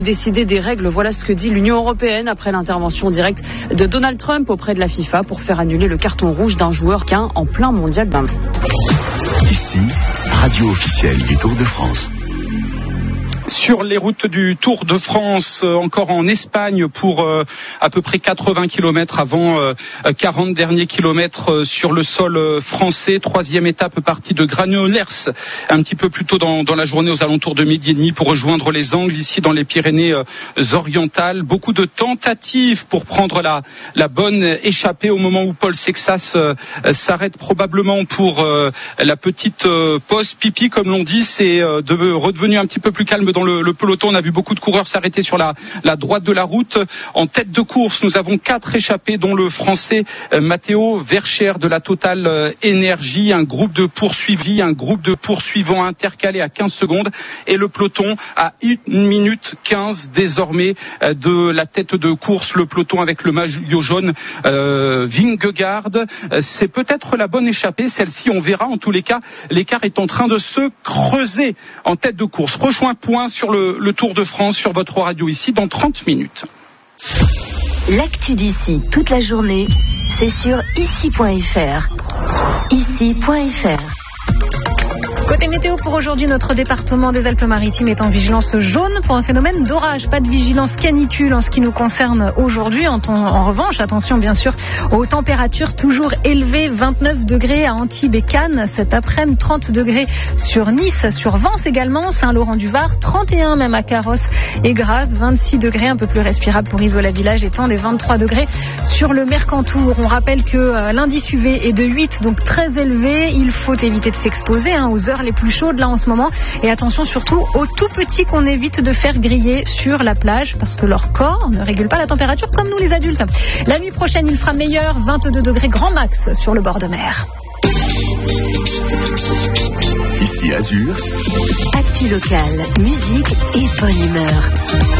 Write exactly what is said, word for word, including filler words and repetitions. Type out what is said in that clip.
Décider des règles, voilà ce que dit l'Union européenne après l'intervention directe de Donald Trump auprès de la FIFA pour faire annuler le carton rouge d'un joueur qu'un en plein mondial. Ici, radio officielle du Tour de France. Sur les routes du Tour de France, euh, encore en Espagne pour euh, à peu près quatre-vingts kilomètres avant euh, quarante derniers kilomètres euh, sur le sol euh, français. Troisième étape partie de Granollers un petit peu plus tôt dans, dans la journée aux alentours de midi et demi pour rejoindre les Angles ici dans les Pyrénées euh, orientales. Beaucoup de tentatives pour prendre la, la bonne échappée au moment où Paul Sexas euh, s'arrête probablement pour euh, la petite euh, pause pipi comme l'on dit. C'est euh, de, redevenu un petit peu plus calme dans le, le peloton. On a vu beaucoup de coureurs s'arrêter sur la, la droite de la route. En tête de course, nous avons quatre échappés, dont le français euh, Matteo Vercher de la Total euh, Énergie. Un groupe de poursuivis, un groupe de poursuivants intercalé à quinze secondes. Et le peloton à une minute quinze désormais euh, de la tête de course. Le peloton avec le maillot jaune euh, Vingegaard. Euh, c'est peut-être la bonne échappée. Celle-ci, on verra. En tous les cas, l'écart est en train de se creuser en tête de course. Prochain point sur le, le Tour de France, sur votre radio ici, dans trente minutes. L'actu d'ici toute la journée, c'est sur ici point f r. ici point f r. Côté météo pour aujourd'hui, notre département des Alpes-Maritimes est en vigilance jaune pour un phénomène d'orage. Pas de vigilance canicule en ce qui nous concerne aujourd'hui. En, ton, en revanche, attention bien sûr aux températures toujours élevées. vingt-neuf degrés à Antibes et Cannes cet après-midi, trente degrés sur Nice, sur Vence également, Saint-Laurent-du-Var, trente et un même à Carrosse et Grasse, vingt-six degrés un peu plus respirable pour Isola-Village et Tende et vingt-trois degrés sur le Mercantour. On rappelle que euh, l'indice U V est de huit, donc très élevé. Il faut éviter de s'exposer hein, aux heures les plus chaudes là en ce moment, et attention surtout aux tout petits qu'on évite de faire griller sur la plage parce que leur corps ne régule pas la température comme nous les adultes. La nuit prochaine il fera meilleur, vingt-deux degrés grand max sur le bord de mer. Ici Azur. Actu locale, musique et bonne humeur.